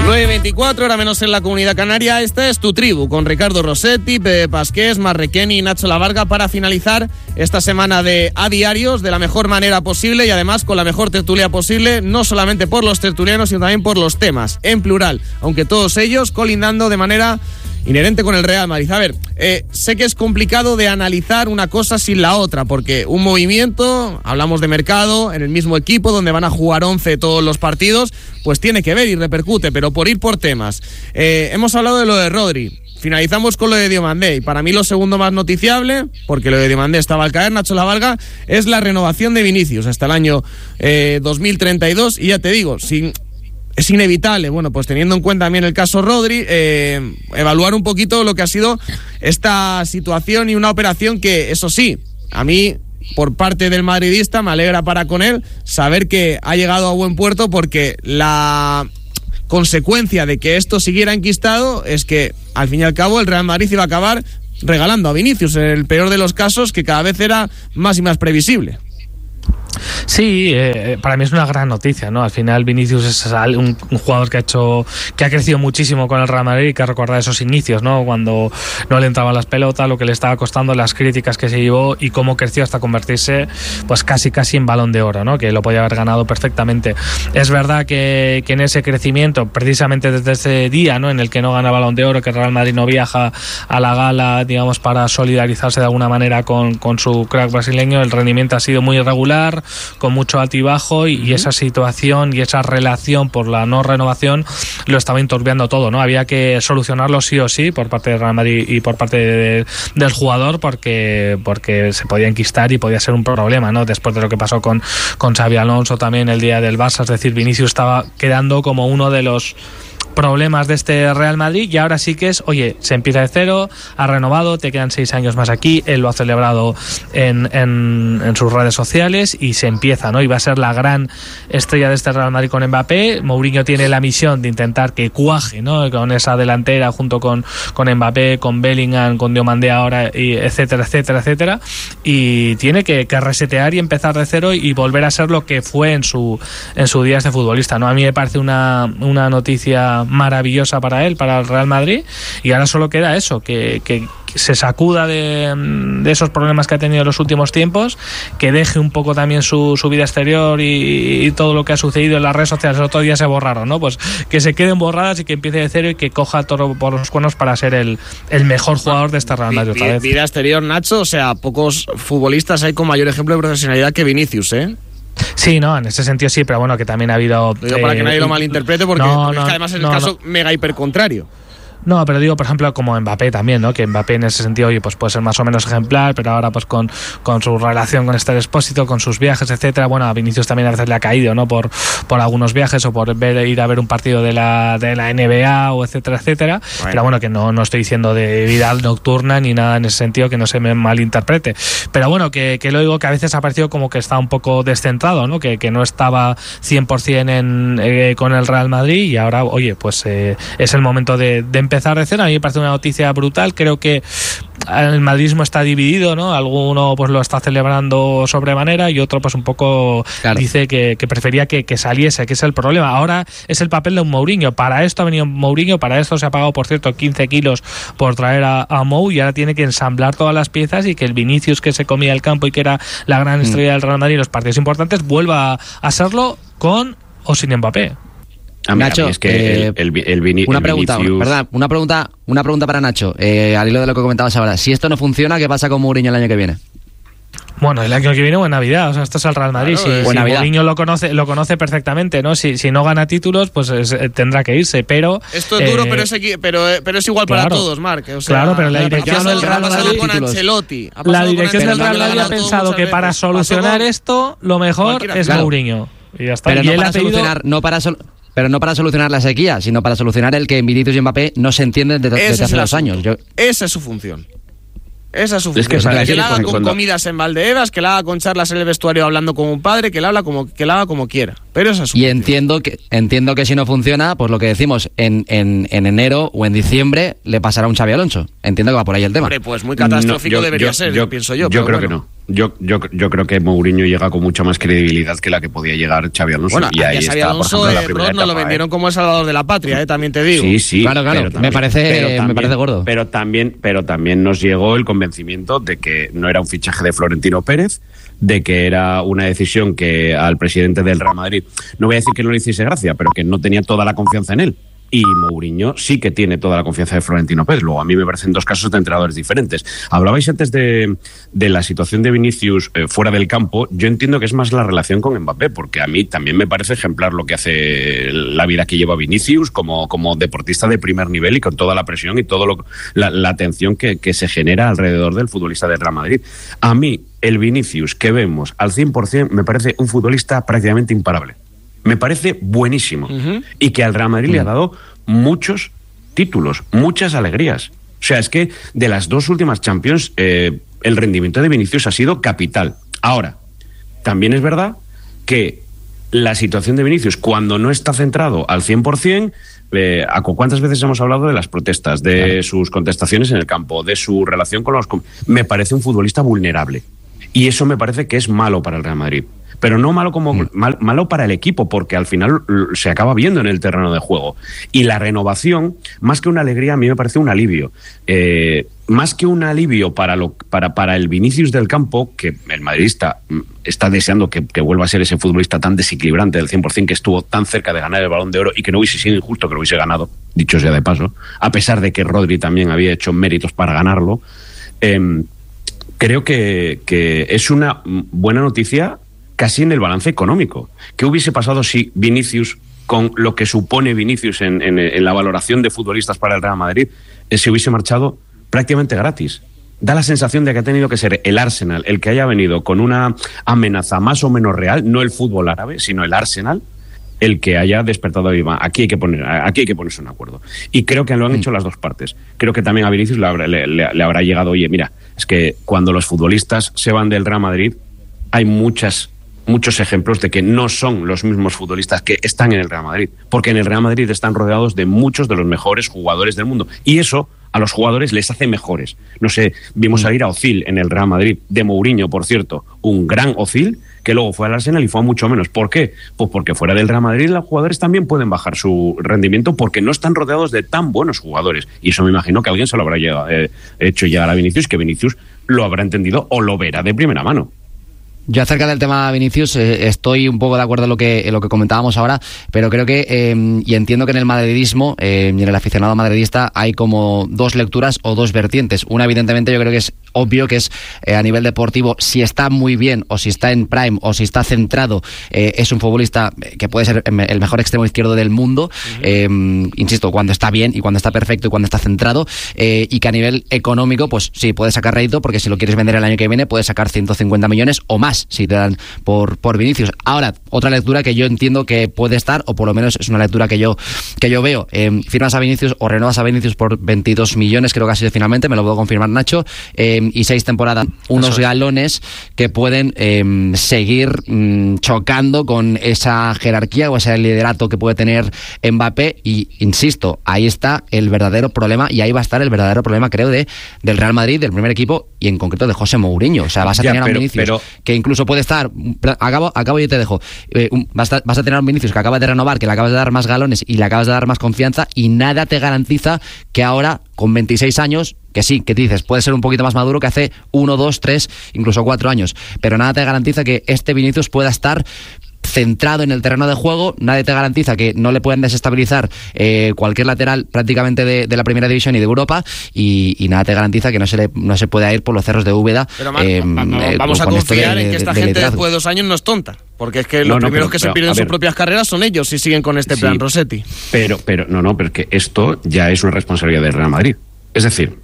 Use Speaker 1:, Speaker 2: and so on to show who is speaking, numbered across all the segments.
Speaker 1: 9:24, hora menos en la Comunidad Canaria. Esta es Tu Tribu, con Ricardo Rossetti, Pepe Pasqués, Marrequeni y Nacho Lavarga, para finalizar esta semana de A Diarios de la mejor manera posible y además con la mejor tertulia posible, no solamente por los tertulianos, sino también por los temas, en plural, aunque todos ellos colindando de manera inherente con el Real Madrid. A ver, sé que es complicado de analizar una cosa sin la otra, porque un movimiento, hablamos de mercado, en el mismo equipo donde van a jugar 11 todos los partidos, pues tiene que ver y repercute, pero por ir por temas. Hemos hablado de lo de Rodri, finalizamos con lo de Diomandé, y para mí lo segundo más noticiable, porque lo de Diomandé estaba al caer, Nacho Lavarga, es la renovación de Vinicius hasta el año 2032, y ya te digo, es inevitable, bueno, pues teniendo en cuenta también el caso Rodri, evaluar un poquito lo que ha sido esta situación y una operación que, eso sí, a mí, por parte del madridista, me alegra para con él saber que ha llegado a buen puerto, porque la consecuencia de que esto siguiera enquistado es que, al fin y al cabo, el Real Madrid iba a acabar regalando a Vinicius, en el peor de los casos, que cada vez era más y más previsible.
Speaker 2: Sí, para mí es una gran noticia, ¿no? Al final Vinicius es un jugador que ha crecido muchísimo con el Real Madrid, y que recordar esos inicios, ¿no? Cuando no le entraban las pelotas, lo que le estaba costando, las críticas que se llevó y cómo creció hasta convertirse pues casi en Balón de Oro, ¿no? Que lo podía haber ganado perfectamente. Es verdad que en ese crecimiento, precisamente desde ese día, ¿no? En el que no gana Balón de Oro, que el Real Madrid no viaja a la gala, digamos, para solidarizarse de alguna manera con su crack brasileño, el rendimiento ha sido muy irregular, con mucho altibajo, y esa situación y esa relación por la no renovación lo estaba enturbiando todo, ¿no? Había que solucionarlo sí o sí por parte del Real Madrid y por parte del jugador, porque se podía enquistar y podía ser un problema, ¿no? Después de lo que pasó con Xabi Alonso también el día del Barça, es decir, Vinicius estaba quedando como uno de los problemas de este Real Madrid, y ahora sí que es, oye, se empieza de cero, ha renovado, te quedan 6 años más aquí, él lo ha celebrado en sus redes sociales, y se empieza, ¿no? Y va a ser la gran estrella de este Real Madrid con Mbappé. Mourinho tiene la misión de intentar que cuaje, ¿no? Con esa delantera junto con Mbappé, con Bellingham, con Diomandé ahora, y etcétera, y tiene que resetear y empezar de cero y volver a ser lo que fue en su día este futbolista, ¿no? A mí me parece una noticia maravillosa para él, para el Real Madrid, y ahora solo queda eso, que se sacuda de esos problemas que ha tenido en los últimos tiempos, que deje un poco también su vida exterior y todo lo que ha sucedido en las redes sociales. El otro día se borraron, ¿no? Pues que se queden borradas y que empiece de cero y que coja el toro por los cuernos para ser el mejor jugador de este Real Madrid otra vez.
Speaker 1: Vida exterior, Nacho, o sea, pocos futbolistas hay con mayor ejemplo de profesionalidad que Vinicius, ¿eh?
Speaker 2: Sí, no, en ese sentido sí, pero bueno, que también ha habido...
Speaker 1: Lo digo para que nadie lo malinterprete, porque es que además es el caso mega hiper contrario.
Speaker 2: No, pero digo, por ejemplo, como Mbappé también, ¿no? Que Mbappé en ese sentido, oye, pues puede ser más o menos ejemplar, pero ahora pues con su relación con Esther Expósito, con sus viajes, etcétera. Bueno, a Vinicius también a veces le ha caído, ¿no? Por algunos viajes o por ir a ver un partido de la NBA o etcétera. Bueno. Pero bueno, que no estoy diciendo de vida nocturna ni nada en ese sentido, que no se me malinterprete. Pero bueno, que lo digo, que a veces ha parecido como que está un poco descentrado, ¿no? Que no estaba 100% con el Real Madrid, y ahora, oye, pues es el momento de empezar de cero. A mí me parece una noticia brutal. Creo que el madridismo está dividido, ¿no? Alguno pues lo está celebrando sobremanera y otro pues un poco dice que prefería que saliese, que es el problema. Ahora es el papel de un Mourinho. Para esto ha venido Mourinho, para esto se ha pagado, por cierto, 15 kilos por traer a Mou, y ahora tiene que ensamblar todas las piezas, y que el Vinicius que se comía el campo y que era la gran estrella del Real Madrid en los partidos importantes vuelva a serlo con o sin Mbappé.
Speaker 3: Nacho,
Speaker 4: es que
Speaker 3: una pregunta,
Speaker 4: Vinicius...
Speaker 3: ¿verdad? Una pregunta para Nacho, al hilo de lo que comentabas ahora. Si esto no funciona, ¿qué pasa con Mourinho el año que viene?
Speaker 2: Bueno, el año que viene o en Navidad, o sea, esto es el Real Madrid.
Speaker 3: Claro,
Speaker 2: si Mourinho lo conoce perfectamente, ¿no? Si no gana títulos, pues tendrá que irse, pero...
Speaker 1: Esto es duro, pero es igual para todos, Marc. O sea,
Speaker 2: claro, pero la dirección del Real Madrid...
Speaker 1: con Ancelotti.
Speaker 2: La dirección del Real Madrid ha pensado que para solucionar esto, lo mejor es Mourinho. Y ya está.
Speaker 3: Pero no para solucionar la sequía, sino para solucionar el que Vinicius y Mbappé no se entienden desde hace 2 años.
Speaker 1: Esa es su función. Esa es su
Speaker 4: función.
Speaker 1: Que la haga con comidas en Valdebebas, que la haga con charlas en el vestuario hablando como un padre, que la haga como quiera. Pero esa es su función. Entiendo que si no funciona, pues lo que decimos, en enero o en diciembre le pasará un Xabi Alonso. Entiendo que va por ahí el tema. Hombre, pues muy catastrófico debería ser, pienso yo.
Speaker 4: Yo creo que no. Yo creo que Mourinho llega con mucha más credibilidad que la que podía llegar Xabi Alonso.
Speaker 1: Bueno,
Speaker 4: y ahí
Speaker 1: Xabi
Speaker 4: está,
Speaker 1: Alonso,
Speaker 4: por ejemplo, la primera
Speaker 1: nos
Speaker 4: etapa,
Speaker 1: lo vendieron como el salvador de la patria, también te digo.
Speaker 4: Sí,
Speaker 3: claro, me parece gordo.
Speaker 4: Pero también nos llegó el convencimiento de que no era un fichaje de Florentino Pérez, de que era una decisión que al presidente del Real Madrid, no voy a decir que no le hiciese gracia, pero que no tenía toda la confianza en él. Y Mourinho sí que tiene toda la confianza de Florentino Pérez. Luego, a mí me parecen dos casos de entrenadores diferentes. Hablabais antes de la situación de Vinicius fuera del campo. Yo entiendo que es más la relación con Mbappé, porque a mí también me parece ejemplar lo que hace, la vida que lleva Vinicius como deportista de primer nivel y con toda la presión y toda la atención que se genera alrededor del futbolista del Real Madrid. A mí, el Vinicius que vemos al 100% me parece un futbolista prácticamente imparable. Me parece buenísimo. Y que al Real Madrid le ha dado muchos títulos, muchas alegrías. O sea, es que de las dos últimas Champions, el rendimiento de Vinicius ha sido capital. Ahora, también es verdad que la situación de Vinicius, cuando no está centrado al 100%, ¿cuántas veces hemos hablado de las protestas, de sus contestaciones en el campo, de su relación con los... Me parece un futbolista vulnerable. Y eso me parece que es malo para el Real Madrid. Pero no malo malo para el equipo, porque al final se acaba viendo en el terreno de juego. Y la renovación, más que una alegría, a mí me parece un alivio. Más que un alivio para el Vinicius del campo, que el madridista está deseando que vuelva a ser ese futbolista tan desequilibrante del 100%, que estuvo tan cerca de ganar el Balón de Oro y que no hubiese sido injusto que lo hubiese ganado, dicho sea de paso, a pesar de que Rodri también había hecho méritos para ganarlo. Creo que es una buena noticia casi en el balance económico. ¿Qué hubiese pasado si Vinicius, con lo que supone Vinicius en la valoración de futbolistas para el Real Madrid, se hubiese marchado prácticamente gratis? Da la sensación de que ha tenido que ser el Arsenal el que haya venido con una amenaza más o menos real, no el fútbol árabe, sino el Arsenal, el que haya despertado a aquí hay que ponerse un acuerdo. Y creo que lo han hecho las dos partes. Creo que también a Vinicius le habrá llegado, oye, mira, es que cuando los futbolistas se van del Real Madrid, hay muchos ejemplos de que no son los mismos futbolistas que están en el Real Madrid, porque en el Real Madrid están rodeados de muchos de los mejores jugadores del mundo, y eso a los jugadores les hace mejores. No sé, vimos salir a Özil en el Real Madrid, de Mourinho, por cierto, un gran Özil, que luego fue al Arsenal y fue a mucho menos. ¿Por qué? Pues porque fuera del Real Madrid los jugadores también pueden bajar su rendimiento porque no están rodeados de tan buenos jugadores, y eso me imagino que alguien se lo habrá hecho llegar a Vinicius, que Vinicius lo habrá entendido o lo verá de primera mano.
Speaker 3: Yo acerca del tema Vinicius estoy un poco de acuerdo en lo que comentábamos ahora, pero creo que, y entiendo que en el madridismo y en el aficionado madridista hay como dos lecturas o dos vertientes. Una, evidentemente, yo creo que es obvio que es a nivel deportivo, si está muy bien o si está en prime o si está centrado, es un futbolista que puede ser el mejor extremo izquierdo del mundo, insisto, cuando está bien y cuando está perfecto y cuando está centrado, y que a nivel económico, pues sí, puede sacar rédito, porque si lo quieres vender el año que viene puedes sacar 150 millones o más si te dan por Vinicius. Ahora, otra lectura que yo entiendo que puede estar, o por lo menos es una lectura que yo veo, firmas a Vinicius o renuevas a Vinicius por 22 millones, creo que ha sido finalmente, me lo puedo confirmar Nacho, y 6 temporadas, unos galones que pueden seguir chocando con esa jerarquía o ese liderato que puede tener Mbappé, y insisto, ahí está el verdadero problema, y ahí va a estar el verdadero problema, creo, del Real Madrid, del primer equipo, y en concreto de José Mourinho. O sea, vas a tener a un Vinicius que incluso puede estar, acabo y te dejo, vas a tener a un Vinicius que acaba de renovar, que le acabas de dar más galones y le acabas de dar más confianza, y nada te garantiza que ahora, con 26 años, que sí, que dices, puede ser un poquito más maduro que hace 1, 2, 3, incluso 4 años, pero nada te garantiza que este Vinicius pueda estar centrado en el terreno de juego. Nadie te garantiza que no le pueden desestabilizar cualquier lateral prácticamente de la primera división y de Europa, y nada te garantiza que no se pueda ir por los cerros de Úbeda.
Speaker 1: Pero vamos a confiar en que esta gente después de 2 años no es tonta, porque es que los primeros que se pierden sus propias carreras son ellos si siguen con este plan, Rossetti. Pero
Speaker 4: es que esto ya es una responsabilidad del Real Madrid. Es decir,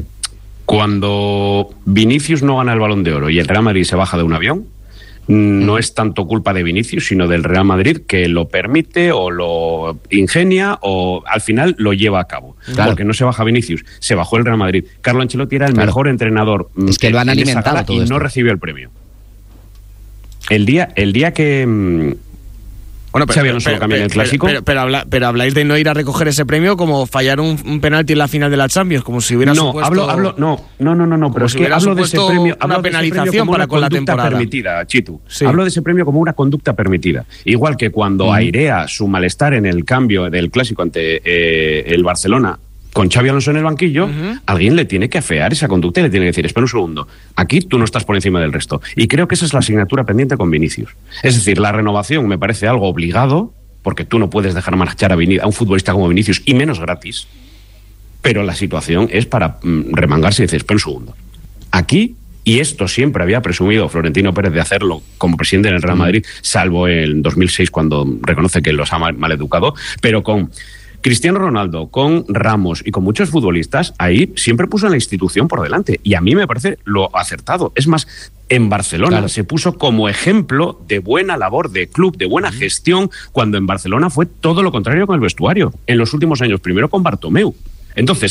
Speaker 4: cuando Vinicius no gana el Balón de Oro y el Real Madrid se baja de un avión, no es tanto culpa de Vinicius, sino del Real Madrid, que lo permite o lo ingenia o al final lo lleva a cabo. Claro. Porque no se baja Vinicius, se bajó el Real Madrid. Carlo Ancelotti era el mejor entrenador.
Speaker 3: Es que lo han alimentado todo
Speaker 4: y
Speaker 3: esto.
Speaker 4: No recibió el premio. El día que...
Speaker 1: Bueno,
Speaker 4: Xabi Alonso lo cambió en el Clásico.
Speaker 1: Pero habláis de no ir a recoger ese premio como fallar un penalti en la final de la Champions, como si hubiera supuesto...
Speaker 4: No, pero es que hablo de ese premio...
Speaker 1: Una penalización para con la temporada.
Speaker 4: Permitida, Chitu. Sí. Hablo de ese premio como una conducta permitida. Igual que cuando airea su malestar en el cambio del Clásico ante el Barcelona con Xabi Alonso en el banquillo, alguien le tiene que afear esa conducta y le tiene que decir, espera un segundo, aquí tú no estás por encima del resto. Y creo que esa es la asignatura pendiente con Vinicius. Es decir, la renovación me parece algo obligado, porque tú no puedes dejar marchar a un futbolista como Vinicius, y menos gratis, pero la situación es para remangarse y decir, espera un segundo, aquí, y esto siempre había presumido Florentino Pérez de hacerlo como presidente del Real Madrid, salvo en 2006 cuando reconoce que los ha maleducado, pero con Cristiano Ronaldo, con Ramos y con muchos futbolistas, ahí siempre puso a la institución por delante. Y a mí me parece lo acertado. Es más, en Barcelona se puso como ejemplo de buena labor de club, de buena gestión, cuando en Barcelona fue todo lo contrario con el vestuario. En los últimos años, primero con Bartomeu. Entonces,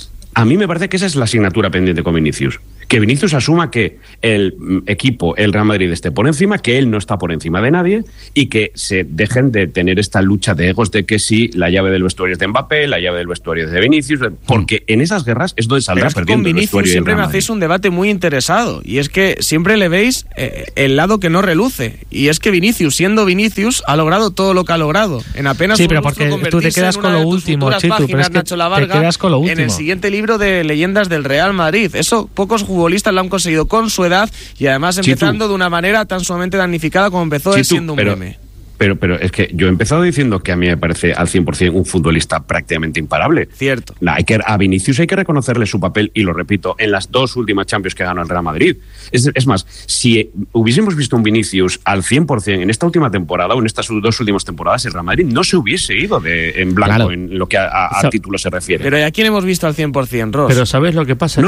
Speaker 4: a mí me parece que esa es la asignatura pendiente con Vinicius. Que Vinicius asuma que el equipo, el Real Madrid, esté por encima, que él no está por encima de nadie y que se dejen de tener esta lucha de egos de que sí, la llave del vestuario es de Mbappé, la llave del vestuario es de Vinicius, porque en esas guerras es donde saldrá perdiendo el vestuario.
Speaker 1: Siempre me hacéis un debate muy interesado y es que siempre le veis el lado que no reluce y es que Vinicius, siendo Vinicius, ha logrado todo lo que ha logrado en apenas
Speaker 2: pero porque tú te quedas con lo último, Chitu, pero es que
Speaker 1: Nacho Lavarga,
Speaker 2: te quedas con lo último.
Speaker 1: En el siguiente libro de leyendas del Real Madrid. Eso pocos futbolistas lo han conseguido con su edad y además empezando de una manera tan sumamente damnificada como empezó siendo un meme.
Speaker 4: Pero es que yo he empezado diciendo que a mí me parece al 100% un futbolista prácticamente imparable.
Speaker 1: Cierto.
Speaker 4: A Vinicius hay que reconocerle su papel, y lo repito, en las dos últimas Champions que ganó el Real Madrid. Es más, si hubiésemos visto un Vinicius al 100% en esta última temporada o en estas dos últimas temporadas, el Real Madrid no se hubiese ido en blanco en lo que a título se refiere.
Speaker 1: Pero ¿y a quién hemos visto al 100%, Ross?
Speaker 5: Pero ¿sabes lo que pasa?
Speaker 4: Que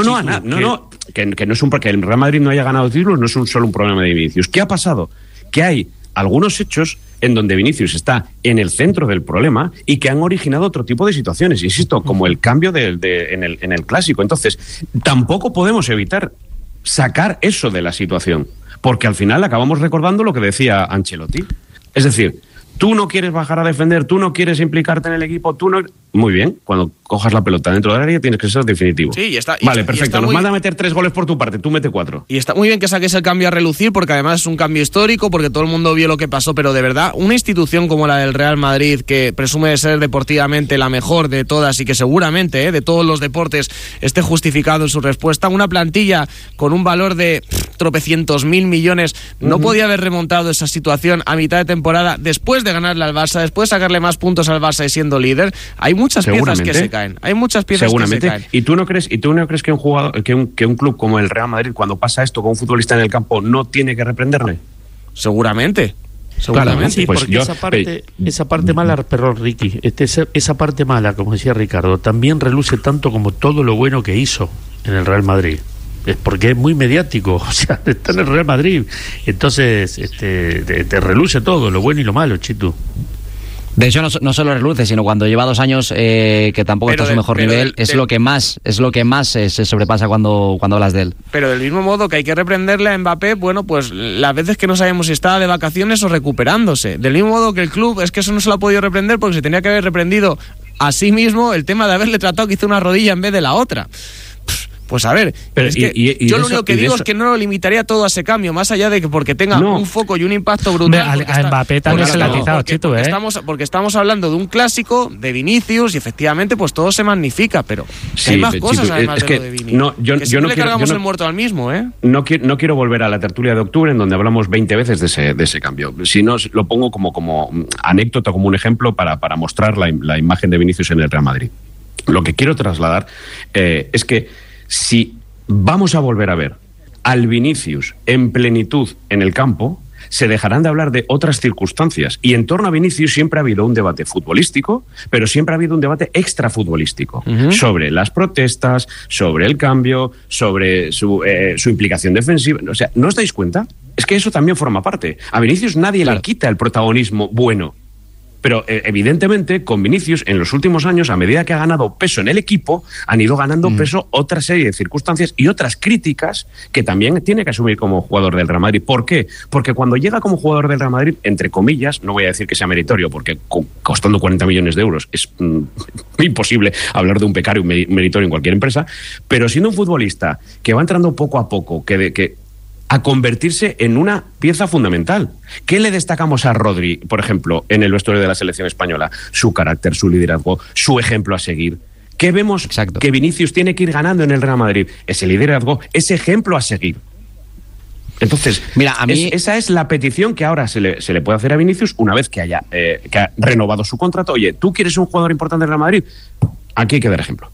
Speaker 4: no es que el Real Madrid no haya ganado títulos no es solo un problema de Vinicius. ¿Qué ha pasado? Que hay algunos hechos en donde Vinicius está en el centro del problema y que han originado otro tipo de situaciones, insisto, como el cambio en el Clásico. Entonces, tampoco podemos evitar sacar eso de la situación, porque al final acabamos recordando lo que decía Ancelotti. Es decir, tú no quieres bajar a defender, tú no quieres implicarte en el equipo, tú no... Muy bien, cuando cojas la pelota dentro del área tienes que ser definitivo.
Speaker 1: Sí,
Speaker 4: vale, perfecto, nos manda a meter 3 goles por tu parte, tú mete 4.
Speaker 1: Y está muy bien que saques el cambio a relucir, porque además es un cambio histórico, porque todo el mundo vio lo que pasó, pero de verdad, una institución como la del Real Madrid, que presume de ser deportivamente la mejor de todas y que seguramente de todos los deportes esté justificado en su respuesta, una plantilla con un valor de tropecientos mil millones, no podía haber remontado esa situación a mitad de temporada después de ganarle al Barça, después de sacarle más puntos al Barça y siendo líder. Hay muchas piezas que se caen. Hay muchas piezas que se caen.
Speaker 4: ¿Y tú no crees que un jugador, que un club como el Real Madrid, cuando pasa esto con un futbolista en el campo, no tiene que reprenderle?
Speaker 1: Seguramente.
Speaker 5: Claro, sí, pues porque esa parte mala, perdón, Ricky, esa parte mala, como decía Ricardo, también reluce tanto como todo lo bueno que hizo en el Real Madrid. Es porque es muy mediático, o sea, está en el Real Madrid, entonces te reluce todo, lo bueno y lo malo, Chitu.
Speaker 3: De hecho, no solo reluce, sino cuando lleva 2 años que tampoco está a su mejor nivel, es lo que más se sobrepasa cuando hablas de él.
Speaker 1: Pero del mismo modo que hay que reprenderle a Mbappé, bueno, pues las veces que no sabemos si estaba de vacaciones o recuperándose. Del mismo modo que el club, es que eso no se lo ha podido reprender porque se tenía que haber reprendido a sí mismo el tema de haberle tratado que hizo una rodilla en vez de la otra. Pues a ver,
Speaker 4: pero
Speaker 1: yo lo único que digo es que no lo limitaría todo a ese cambio, más allá de que porque tenga un foco y un impacto brutal.
Speaker 2: A Mbappé también se le ha atizado, Chito,
Speaker 1: porque estamos hablando de un clásico, de Vinicius, y efectivamente pues todo se magnifica, pero sí, hay más cosas Chito, además de lo de Vinicius.
Speaker 4: Yo no
Speaker 1: cargamos el muerto al mismo,
Speaker 4: No quiero volver a la tertulia de octubre en donde hablamos 20 veces de ese cambio. Si no, lo pongo como anécdota, como un ejemplo para mostrar la imagen de Vinicius en el Real Madrid. Lo que quiero trasladar es que si vamos a volver a ver al Vinicius en plenitud en el campo, se dejarán de hablar de otras circunstancias. Y en torno a Vinicius siempre ha habido un debate futbolístico, pero siempre ha habido un debate extrafutbolístico sobre las protestas, sobre el cambio, sobre su implicación defensiva. O sea, ¿no os dais cuenta? Es que eso también forma parte. A Vinicius nadie le quita el protagonismo bueno. Pero evidentemente con Vinicius en los últimos años, a medida que ha ganado peso en el equipo, han ido ganando peso otra serie de circunstancias y otras críticas que también tiene que asumir como jugador del Real Madrid. ¿Por qué? Porque cuando llega como jugador del Real Madrid, entre comillas, no voy a decir que sea meritorio, porque costando 40 millones de euros es imposible hablar de un becario meritorio en cualquier empresa, pero siendo un futbolista que va entrando poco a poco, a convertirse en una pieza fundamental. ¿Qué le destacamos a Rodri, por ejemplo, en el vestuario de la selección española? Su carácter, su liderazgo, su ejemplo a seguir. ¿Qué vemos?
Speaker 3: Exacto.
Speaker 4: Que Vinicius tiene que ir ganando en el Real Madrid? Ese liderazgo, ese ejemplo a seguir. Entonces,
Speaker 3: mira, a mí
Speaker 4: esa es la petición que ahora se le puede hacer a Vinicius una vez que que ha renovado su contrato. Oye, ¿tú quieres un jugador importante del Real Madrid? Aquí hay que dar ejemplo.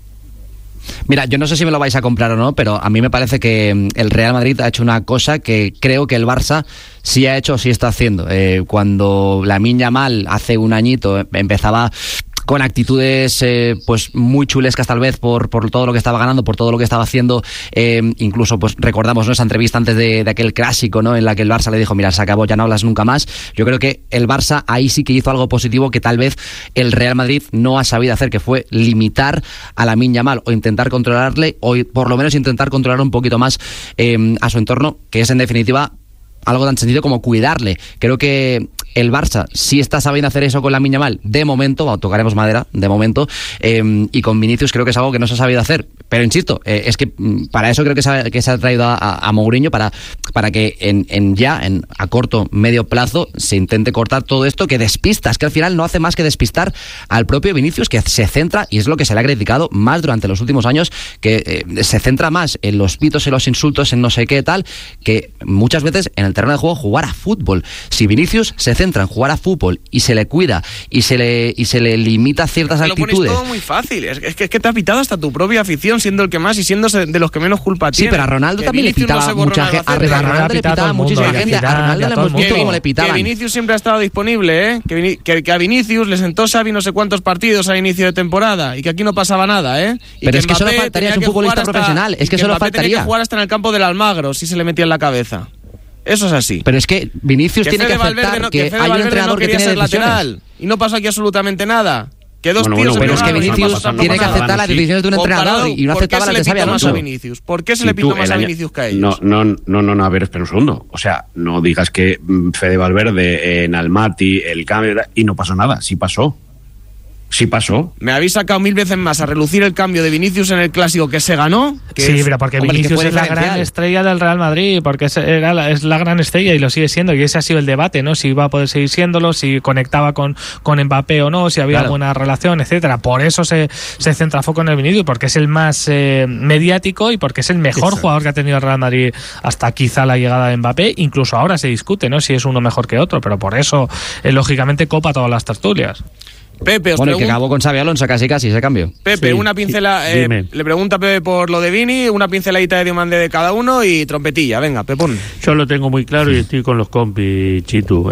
Speaker 3: Mira, yo no sé si me lo vais a comprar o no, pero a mí me parece que el Real Madrid ha hecho una cosa que creo que el Barça sí ha hecho o sí está haciendo. Cuando Lamine Yamal hace un añito empezaba con actitudes pues muy chulescas tal vez por todo lo que estaba ganando, por todo lo que estaba haciendo, incluso pues recordamos, ¿no?, esa entrevista antes de aquel clásico, ¿no?, en la que el Barça le dijo, mira, se acabó, ya no hablas nunca más. Yo creo que el Barça ahí sí que hizo algo positivo que tal vez el Real Madrid no ha sabido hacer, que fue limitar a Lamine Yamal o intentar controlarle, o por lo menos intentar controlar un poquito más a su entorno, que es en definitiva algo tan sencillo como cuidarle. Creo que el Barça sí está sabiendo hacer eso con Lamine Yamal, de momento, tocaremos madera, de momento, y con Vinicius creo que es algo que no se ha sabido hacer. Pero insisto, es que para eso creo que se ha traído a Mourinho, para que a corto, medio plazo se intente cortar todo esto que despista. Es que al final no hace más que despistar al propio Vinicius, que se centra, y es lo que se le ha criticado más durante los últimos años, que se centra más en los pitos, en los insultos, en no sé qué tal, que muchas veces en el terreno de juego jugar a fútbol. Si Vinicius se centra en jugar a fútbol y se le cuida y se le limita ciertas actitudes.
Speaker 1: Lo pones todo muy fácil. Es que te ha pitado hasta tu propia afición, siendo el que más y siendo de los que menos culpa tiene.
Speaker 3: Sí, pero a Ronaldo también le pitaba mucha gente. A Ronaldo le pitaba muchísima gente. A Ronaldo le hemos visto cómo le pitaban.
Speaker 1: Que Vinicius siempre ha estado disponible, ¿eh? Que a Vinicius le sentó Xavi no sé cuántos partidos al inicio de temporada y que aquí no pasaba nada, ¿eh? Y
Speaker 3: pero es que solo faltaría, es un futbolista profesional. Es que solo faltaría.
Speaker 1: Tenía que jugar hasta en el campo del Almagro si se le metía en la cabeza. Eso es así.
Speaker 3: Pero es que Vinicius tiene que aceptar que hay un entrenador que tiene decisiones.
Speaker 1: Lateral, y no pasó aquí absolutamente nada. Que dos tíos
Speaker 3: pero es que Vinicius tiene que aceptar las decisiones de un entrenador y no aceptaba las de Xabi Alonso.
Speaker 1: ¿Por qué se le pitó más a Vinicius que a ellos?
Speaker 4: No, a ver, espera un segundo. O sea, no digas que Fede Valverde en Almaty, el Cámara, y no pasó nada. Sí pasó. Sí pasó.
Speaker 1: Me habéis sacado 1000 veces más a relucir el cambio de Vinicius en el clásico que se ganó.
Speaker 2: Sí, pero porque Vinicius es la gran estrella del Real Madrid, porque es la gran estrella y lo sigue siendo, y ese ha sido el debate, ¿no? Si iba a poder seguir siéndolo, si conectaba con Mbappé o no, si había buena relación, etcétera. Por eso se centra foco en el Vinicius, porque es el más mediático y porque es el mejor jugador que ha tenido el Real Madrid hasta quizá la llegada de Mbappé. Incluso ahora se discute, ¿no?, si es uno mejor que otro, pero por eso lógicamente copa todas las tertulias.
Speaker 1: Pepe,
Speaker 3: bueno, que acabó con Xabi Alonso casi ese cambio.
Speaker 1: Pepe, sí, una pincela, le pregunta a Pepe por lo de Vini, una pinceladita de Diomande de cada uno y trompetilla, venga, Pepón.
Speaker 5: Yo lo tengo muy claro y estoy con los compis, Chitu.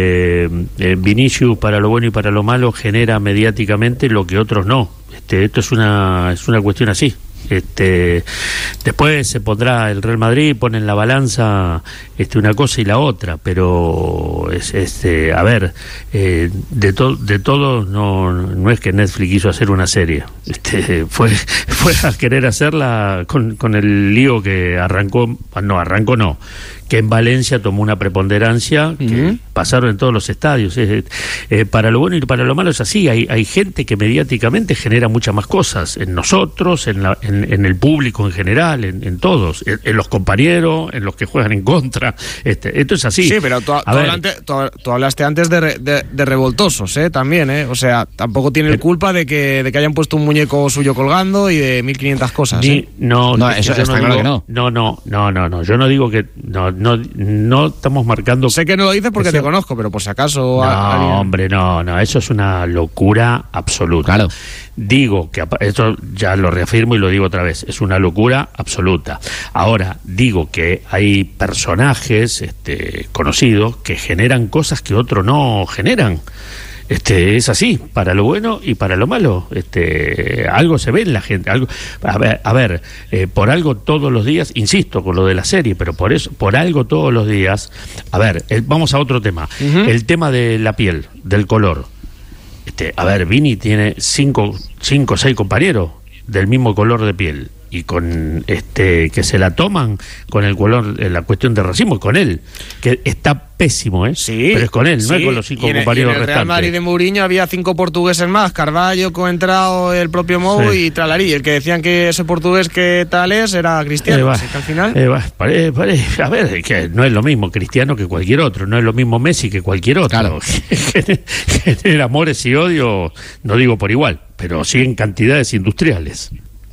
Speaker 5: Vinicius, para lo bueno y para lo malo, genera mediáticamente lo que otros no. Esto es una cuestión así. Después se pondrá el Real Madrid, pone en la balanza una cosa y la otra, pero a ver, de todo no es que Netflix quiso hacer una serie, fue a querer hacerla con el lío que que en Valencia tomó una preponderancia que pasaron en todos los estadios. Para lo bueno y para lo malo es así. Hay gente que mediáticamente genera muchas más cosas, en nosotros, en el público en general, en todos, en los compañeros, en los que juegan en contra. Esto es así.
Speaker 1: Sí, pero tú hablaste antes de revoltosos, también, O sea, tampoco tiene culpa de que hayan puesto un muñeco suyo colgando y de 1500 cosas.
Speaker 3: No, eso está claro que no.
Speaker 5: No. Yo no digo que no estamos marcando.
Speaker 1: Sé que no lo dices porque te conozco, pero por si acaso.
Speaker 5: Hombre, no, eso es una locura absoluta.
Speaker 3: Claro.
Speaker 5: Digo que esto ya lo reafirmo y lo digo otra vez, es una locura absoluta. Ahora, digo que hay personajes conocidos que generan cosas que otros no generan. Es así, para lo bueno y para lo malo. Algo se ve en la gente. A ver, por algo todos los días, insisto con lo de la serie, pero por algo todos los días. A ver, vamos a otro tema. El tema de la piel, del color. Vini tiene 5 o 6 compañeros del mismo color de piel y con que se la toman con el color, la cuestión de racismo, con él, que está pésimo,
Speaker 1: sí,
Speaker 5: pero es con él,
Speaker 1: sí,
Speaker 5: no es con los 5 compañeros
Speaker 1: restantes. En el
Speaker 5: restantes.
Speaker 1: Real Madrid de Mourinho había 5 portugueses más, Carvalho, Coentrao, el propio Mou y Tralarí. El que decían que ese portugués que tal era Cristiano, así que al final...
Speaker 5: a ver, que no es lo mismo Cristiano que cualquier otro, no es lo mismo Messi que cualquier otro.
Speaker 3: Claro.
Speaker 5: Genera amores y odios, no digo por igual, pero sí en cantidades industriales.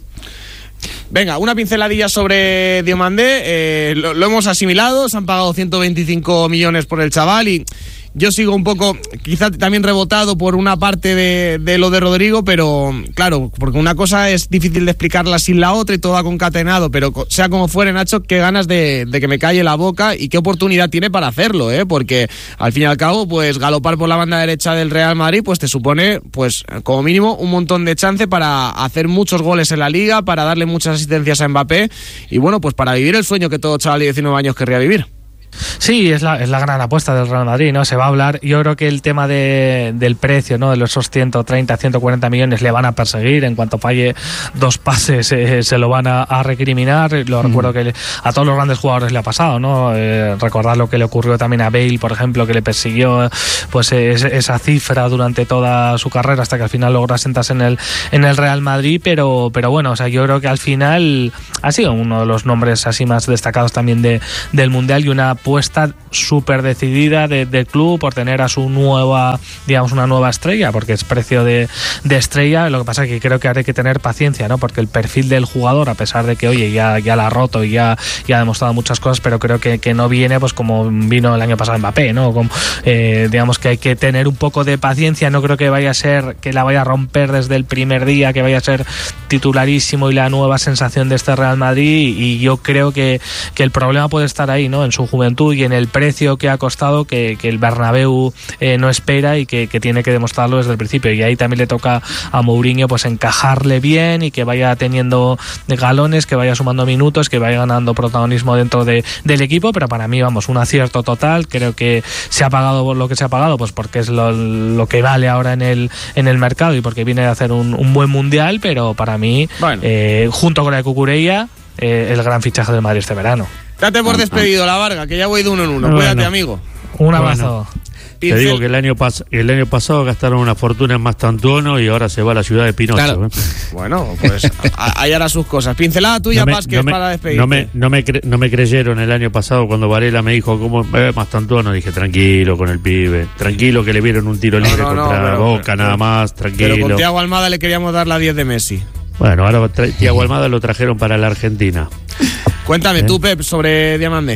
Speaker 1: Venga, una pinceladilla sobre Diomandé. Lo hemos asimilado, se han pagado 125 millones por el chaval y yo sigo un poco, quizá también rebotado por una parte de lo de Rodrigo, pero claro, porque una cosa es difícil de explicarla sin la otra y todo va concatenado, pero sea como fuere, Nacho, qué ganas de que me calle la boca y qué oportunidad tiene para hacerlo, porque al fin y al cabo, pues galopar por la banda derecha del Real Madrid, pues te supone, pues como mínimo, un montón de chance para hacer muchos goles en la Liga, para darle muchas asistencias a Mbappé y bueno, pues para vivir el sueño que todo chaval de 19 años querría vivir.
Speaker 2: Sí, es la gran apuesta del Real Madrid, ¿no? Se va a hablar, yo creo que el tema del precio, ¿no? De esos 130, 140 millones le van a perseguir, en cuanto falle 2 pases se lo van a recriminar. Lo recuerdo que a todos los grandes jugadores le ha pasado, ¿no? Recordar lo que le ocurrió también a Bale, por ejemplo, que le persiguió pues esa cifra durante toda su carrera hasta que al final logró sentarse en el Real Madrid, pero bueno, o sea, yo creo que al final ha sido uno de los nombres así más destacados también del Mundial y una apuesta súper decidida del club por tener a su nueva, digamos, una nueva estrella, porque es precio de estrella. Lo que pasa es que creo que hay que tener paciencia, ¿no? Porque el perfil del jugador, a pesar de que, oye, ya la ha roto y ya ha demostrado muchas cosas, pero creo que no viene pues como vino el año pasado Mbappé, ¿no? Como, digamos que hay que tener un poco de paciencia. No creo que vaya a ser, que la vaya a romper desde el primer día, que vaya a ser titularísimo y la nueva sensación de este Real Madrid, y yo creo que el problema puede estar ahí, ¿no? En su juventud y en el precio que ha costado, que el Bernabéu no espera y que tiene que demostrarlo desde el principio, y ahí también le toca a Mourinho pues encajarle bien y que vaya teniendo galones, que vaya sumando minutos, que vaya ganando protagonismo dentro del equipo. Pero para mí, vamos, un acierto total. Creo que se ha pagado lo que se ha pagado, pues porque es lo que vale ahora en el mercado y porque viene de hacer un buen mundial, pero para mí, bueno, junto con la de Cucurella, el gran fichaje del Madrid este verano.
Speaker 1: Date por despedido, La Varga, que ya voy de uno en uno.
Speaker 2: Bueno,
Speaker 1: cuídate, amigo.
Speaker 2: Un abrazo.
Speaker 5: Te digo que el año pasado gastaron una fortuna en Mastantuono y ahora se va a la ciudad de Pinocho. Claro.
Speaker 1: Bueno, pues ahí hará sus cosas. Pincelada tuya, Pásquez, para despedirte.
Speaker 5: No me creyeron el año pasado cuando Varela me dijo cómo Mastantuono. Dije, tranquilo con el pibe, tranquilo, que le vieron un tiro libre contra Boca, nada más, tranquilo.
Speaker 1: Pero con Thiago Almada le queríamos dar la 10 de Messi.
Speaker 5: Bueno, ahora Thiago Almada lo trajeron para la Argentina.
Speaker 1: Cuéntame tú, Pep, sobre Diamandé.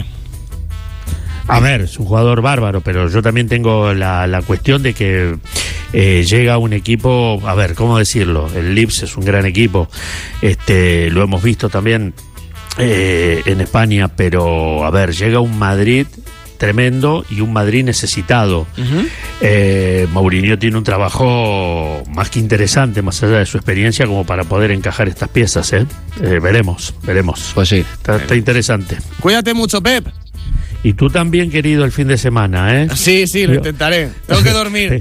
Speaker 5: A ver, es un jugador bárbaro, pero yo también tengo la cuestión de que llega un equipo, a ver, ¿cómo decirlo? El Leeds es un gran equipo, lo hemos visto también en España, pero a ver, llega un Madrid tremendo y un Madrid necesitado. Mourinho tiene un trabajo más que interesante, más allá de su experiencia, como para poder encajar estas piezas. Veremos.
Speaker 3: Pues sí.
Speaker 5: Está interesante.
Speaker 1: Cuídate mucho, Pep.
Speaker 5: Y tú también, querido, el fin de semana, ¿eh?
Speaker 1: Sí, lo intentaré. Tengo que dormir.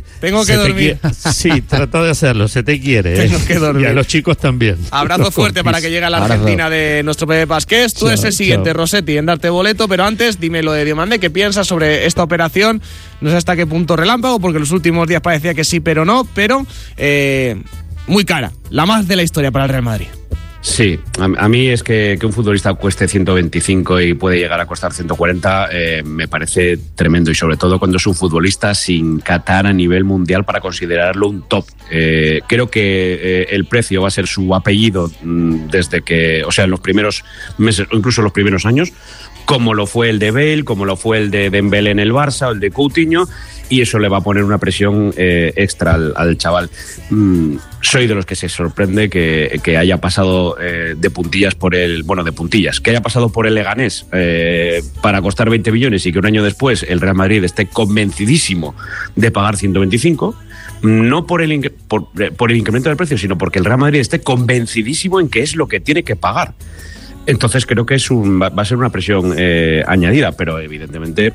Speaker 5: Sí, trata de hacerlo, se te quiere, ¿eh?
Speaker 1: Tengo que dormir.
Speaker 5: Y a los chicos también.
Speaker 1: Abrazo fuerte para que llegue a la Argentina de nuestro Pepe Pasqués. Tú eres el siguiente, Rossetti, en darte boleto, pero antes dime lo de Diomandé, ¿qué piensas sobre esta operación? No sé hasta qué punto relámpago, porque los últimos días parecía que sí, pero no, pero muy cara, la más de la historia para el Real Madrid.
Speaker 4: Sí, a mí es que un futbolista cueste 125 y puede llegar a costar 140 me parece tremendo, y sobre todo cuando es un futbolista sin catar a nivel mundial para considerarlo un top. Creo que el precio va a ser su apellido desde que, o sea, en los primeros meses o incluso los primeros años, como lo fue el de Bale, como lo fue el de Dembélé en el Barça o el de Coutinho, y eso le va a poner una presión extra al chaval. Soy de los que se sorprende que haya pasado de puntillas que haya pasado por el Leganés para costar 20 millones y que un año después el Real Madrid esté convencidísimo de pagar 125, no por el incremento del precio, sino porque el Real Madrid esté convencidísimo en que es lo que tiene que pagar. Entonces creo que va a ser una presión añadida, pero evidentemente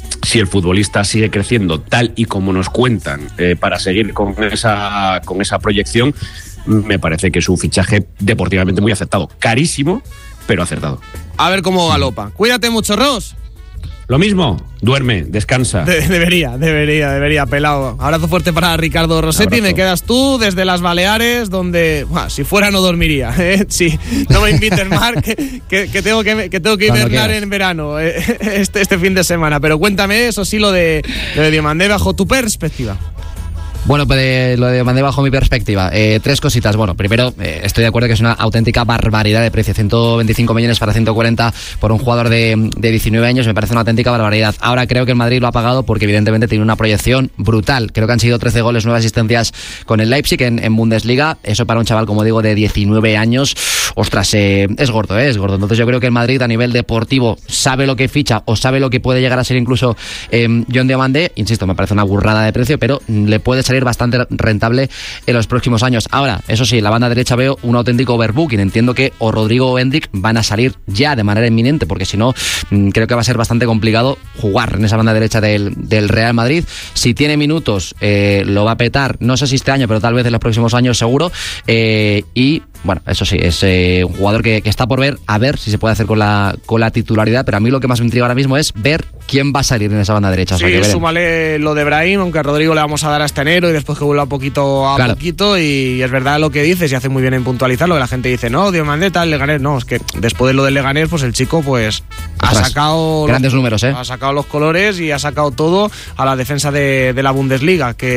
Speaker 4: si el futbolista sigue creciendo tal y como nos cuentan, para seguir con esa proyección, me parece que es un fichaje deportivamente muy acertado. Carísimo, pero acertado.
Speaker 1: A ver cómo galopa. Cuídate mucho, Ross.
Speaker 4: Lo mismo, duerme, descansa.
Speaker 1: Debería, pelado. Abrazo fuerte para Ricardo Rossetti. Me quedas tú desde las Baleares, donde, si fuera no dormiría. Sí, no me invites más, que tengo que hibernar en verano este fin de semana. Pero cuéntame, eso sí, lo de Diomandé bajo tu perspectiva.
Speaker 3: Bueno, pues lo de Mandé bajo mi perspectiva. 3 cositas. Bueno, primero, estoy de acuerdo que es una auténtica barbaridad de precio. 125 millones para 140 por un jugador de 19 años. Me parece una auténtica barbaridad. Ahora creo que el Madrid lo ha pagado porque evidentemente tiene una proyección brutal. Creo que han sido 13 goles, 9 asistencias con el Leipzig en Bundesliga. Eso para un chaval, como digo, de 19 años. Ostras, es gordo, es gordo. Entonces yo creo que el Madrid a nivel deportivo sabe lo que ficha o sabe lo que puede llegar a ser incluso John Diomandé. Insisto, me parece una burrada de precio, pero le puede salir bastante rentable en los próximos años. Ahora, eso sí, la banda derecha veo un auténtico overbooking. Entiendo que o Rodrigo o Hendrik van a salir ya de manera inminente, porque si no, creo que va a ser bastante complicado jugar en esa banda derecha del Real Madrid. Si tiene minutos, lo va a petar, no sé si este año, pero tal vez en los próximos años seguro. Y bueno, eso sí, es un jugador que está por ver, a ver si se puede hacer con la titularidad, pero a mí lo que más me intriga ahora mismo es ver quién va a salir en esa banda derecha.
Speaker 1: Sí, súmale lo de Brahim, aunque a Rodrigo le vamos a dar hasta enero y después que vuelva poquito a poquito, y es verdad lo que dices y hace muy bien en puntualizarlo, que la gente dice, no, Diomandé tal, Leganés, no, es que después de lo del Leganés, pues el chico pues ha sacado
Speaker 3: grandes números,
Speaker 1: ha sacado los colores y ha sacado todo a la defensa de la Bundesliga, que